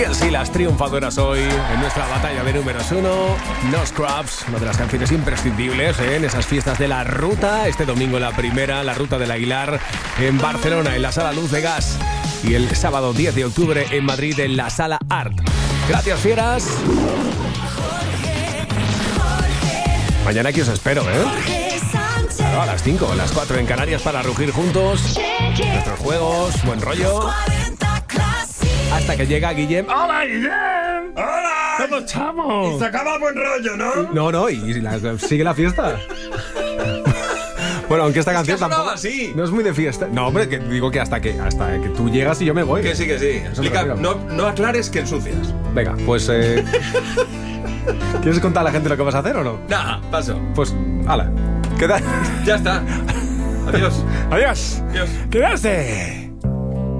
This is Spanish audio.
Sí, las triunfadoras hoy en nuestra batalla de números 1. No Scrubs, una de las canciones imprescindibles en esas fiestas de la Ruta. Este domingo la primera, la Ruta del Aguilar en Barcelona, en la Sala Luz de Gas. Y el sábado 10 de octubre en Madrid, en la Sala Art. Gracias, fieras. Mañana aquí os espero, Claro, a las 5, a las 4 en Canarias para rugir juntos. Nuestros juegos, buen rollo. Hasta que llega Guillem. ¡Hola, Guillem! ¡Hola! ¿Cómo estamos? Y se acaba el buen rollo, ¿no? No, sigue la fiesta. Bueno, aunque esta canción tampoco así. no es muy de fiesta. No, hombre, que digo que hasta que tú llegas y yo me voy. Que sí. Explica, no aclares que ensucias. Venga, pues ¿quieres contar a la gente lo que vas a hacer o no? Nah, paso. Pues, hala. ¿Qué tal? Ya está. Adiós. Adiós. Adiós. Quedarse.